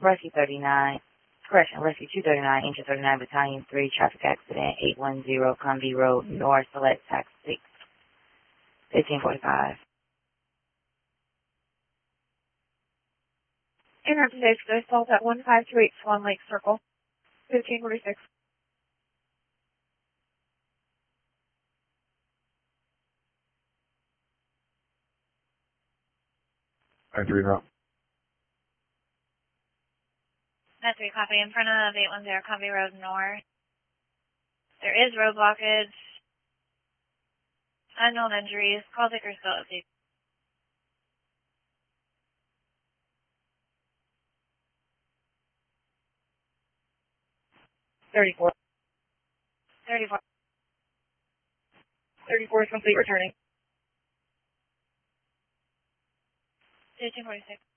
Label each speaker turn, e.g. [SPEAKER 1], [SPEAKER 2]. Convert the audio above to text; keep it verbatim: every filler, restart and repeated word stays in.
[SPEAKER 1] Rescue thirty-nine, correction, Rescue two thirty-nine, Engine thirty-nine, Battalion three, traffic accident, eight one zero, Convy Road, North, select tax six, fifteen forty-five.
[SPEAKER 2] Interrupt today's assault at one five two eight Swan Lake Circle, fifteen forty-six.
[SPEAKER 3] nine three route.
[SPEAKER 4] nine three, copy. In front of eight one zero Convy Road North. There is road blockage. Unknown injuries. Call taker still update.
[SPEAKER 2] thirty-four.
[SPEAKER 4] thirty-four.
[SPEAKER 2] thirty-four is complete, returning.
[SPEAKER 4] fifteen forty-six.